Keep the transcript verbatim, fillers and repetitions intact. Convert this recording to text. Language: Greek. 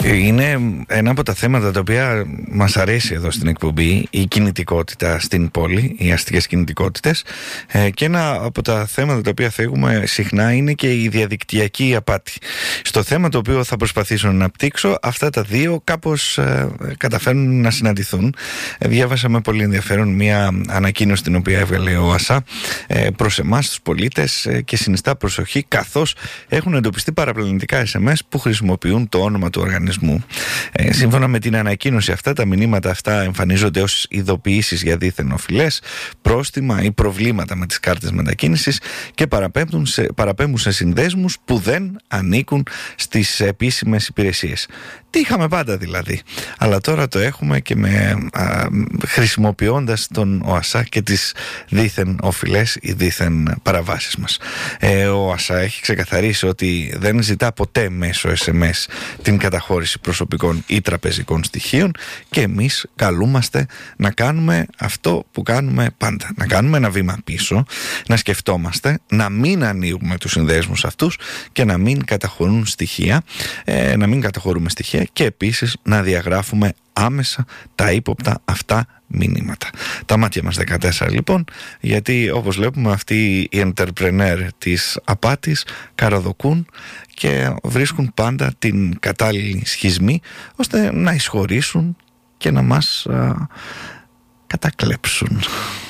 Είναι ένα από τα θέματα τα οποία μας αρέσει εδώ στην εκπομπή, η κινητικότητα στην πόλη, οι αστικές κινητικότητες, και ένα από τα θέματα τα οποία θίγουμε συχνά είναι και η διαδικτυακή απάτη. Στο θέμα το οποίο θα προσπαθήσω να αναπτύξω, αυτά τα δύο κάπως ε, καταφέρνουν να συναντηθούν. Ε, διάβασα με πολύ ενδιαφέρον μια ανακοίνωση την οποία έβγαλε ο ΟΑΣΑ ε, προς εμάς τους πολίτες ε, και συνιστά προσοχή, καθώς έχουν εντοπιστεί παραπλανητικά ες εμ ες που χρησιμοποιούν το όνομα του οργανισμού. Ε, σύμφωνα με την ανακοίνωση αυτά, τα μηνύματα αυτά εμφανίζονται ως ειδοποιήσεις για δίθεν οφειλές, πρόστιμα ή προβλήματα με τις κάρτες μετακίνησης και παραπέμπουν σε, παραπέμπουν σε συνδέσμους που δεν ανήκουν στις επίσημες υπηρεσίες. Τι είχαμε πάντα δηλαδή, αλλά τώρα το έχουμε και με, α, χρησιμοποιώντας τον ΟΑΣΑ και τις δίθεν οφειλές ή δίθεν παραβάσεις μας. Ε, ο ΟΑΣΑ έχει ξεκαθαρίσει ότι δεν ζητά ποτέ μέσω ες εμ ες την καταχώρηση προσωπικών ή τραπεζικών στοιχείων και εμείς καλούμαστε να κάνουμε αυτό που κάνουμε πάντα. Να κάνουμε ένα βήμα πίσω, να σκεφτόμαστε, να μην ανοίγουμε τους συνδέσμους αυτούς και να μην καταχωρούν στοιχεία, ε, να μην καταχωρούμε στοιχεία και επίσης να διαγράφουμε άμεσα τα ύποπτα αυτά μηνύματα. Τα μάτια μας δεκατέσσερα λοιπόν, γιατί όπως βλέπουμε αυτοί οι entrepreneur της απάτης καραδοκούν και βρίσκουν πάντα την κατάλληλη σχισμή ώστε να εισχωρήσουν και να μας α, κατακλέψουν.